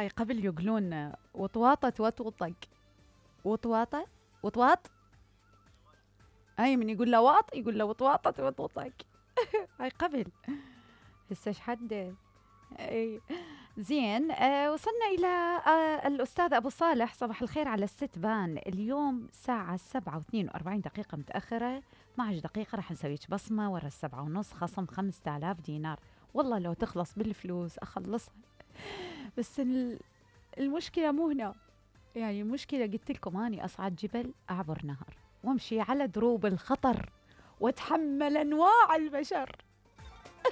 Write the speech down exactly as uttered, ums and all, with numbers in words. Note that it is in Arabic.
هاي قبل يقولون وطواطة وتوطق. وطواطة وطواط. أي من يقول له واط يقول له وطواطة وتوطق. هاي قبل. هسه ايش حد. اي زين. آه وصلنا إلى آه الأستاذ أبو صالح. صباح الخير على الست بان. اليوم ساعة سبعة واثنين وأربعين دقيقة متأخرة، اثنتا عشرة دقيقة راح نسويك بصمة ورا السبعة ونص، خصم خمسة آلاف دينار. والله لو تخلص بالفلوس أخلصها، بس ال- المشكلة مو هنا. يعني المشكلة قلت لكم أني أصعد جبل، أعبر نهر، وامشي على دروب الخطر، واتحمل أنواع البشر.